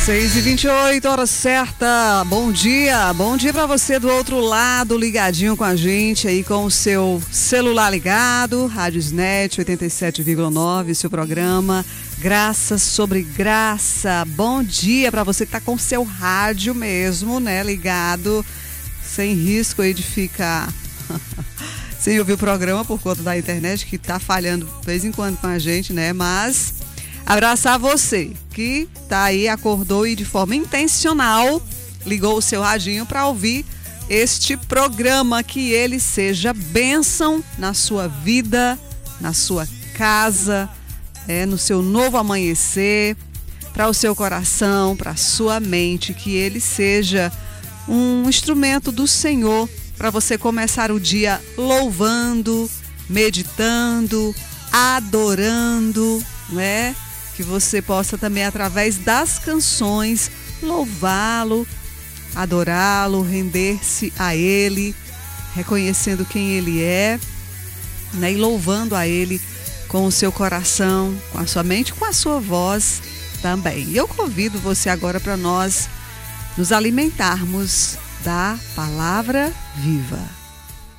6h28, hora certa. Bom dia para você do outro lado, ligadinho com a gente aí com o seu celular ligado, Rádiosnet 87,9, seu programa Graça sobre Graça. Bom dia para você que tá com o seu rádio mesmo, né, ligado, sem risco aí de ficar sem ouvir o programa por conta da internet que tá falhando de vez em quando com a gente, né, mas abraçar você que tá aí, acordou e de forma intencional ligou o seu radinho para ouvir este programa, que ele seja bênção na sua vida, na sua casa, no seu novo amanhecer, para o seu coração, para a sua mente, que ele seja um instrumento do Senhor para você começar o dia louvando, meditando, adorando, né? Que você possa também, através das canções, louvá-lo, adorá-lo, render-se a Ele, reconhecendo quem Ele é, né? E louvando a Ele com o seu coração, com a sua mente, com a sua voz também. E eu convido você agora para nós nos alimentarmos da Palavra Viva.